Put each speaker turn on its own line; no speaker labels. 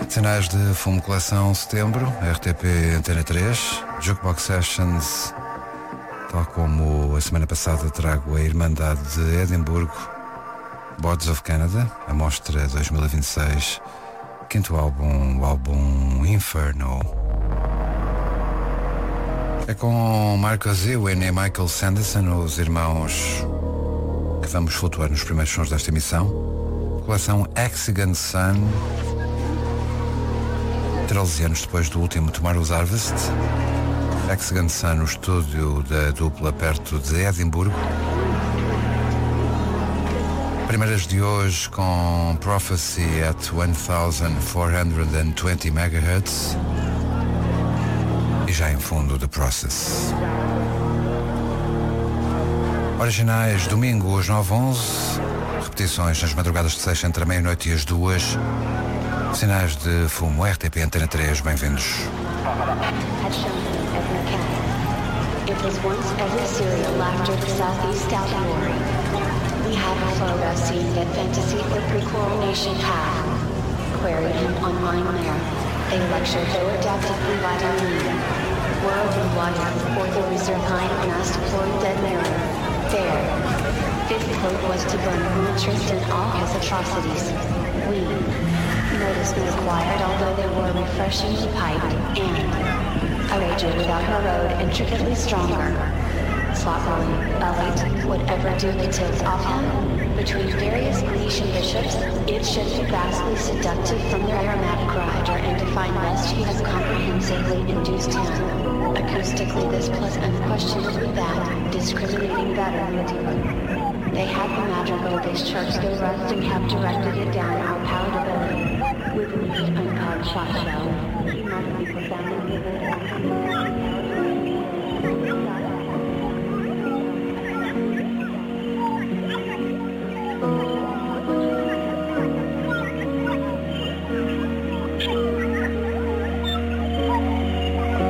Sinais de Fumo Coleção Setembro, RTP Antena 3, Jukebox Sessions. Tal como a semana passada, trago a Irmandade de Edimburgo, Boards of Canada, a mostra 2026, quinto álbum, o álbum Inferno. É com Marcos Ewan e Michael Sanderson, os irmãos, que vamos flutuar nos primeiros sons desta emissão. Coleção Hexagon Sun, 13 anos depois do último Tomorrow's Harvest. Hexagon Sun, no estúdio da dupla perto de Edimburgo. Primeiras de hoje com Prophecy at 1420 MHz e já em fundo The Process. Originais, domingo às 9h11, repetições nas madrugadas de sexta entre a meia-noite e as 2. Sinais de Fumo, RTP Antena 3, bem-vindos.
It was once every serial after the Southeast Story. We have a photo scene that fantasy for pre-coronation had. Queried him on Mind Mare. They lectured though adaptively vitamin. World and water, or the reserve kind and asked for dead Mary. There. Fifth code was to burn Moontruth and all his atrocities. We noticed was quiet, although they were refreshingly piped, and a rager without her road intricately stronger. Sloppily, elite, would ever duplicates off him? Between various Grecian bishops, it should be vastly seductive from their aromatic rider, and to find best she has comprehensively induced him. Acoustically this plus unquestionably that, discriminating better medieval. They had the madrigal this church go rust and have directed it down our palatability. With niche uncut shot show, he must be profoundly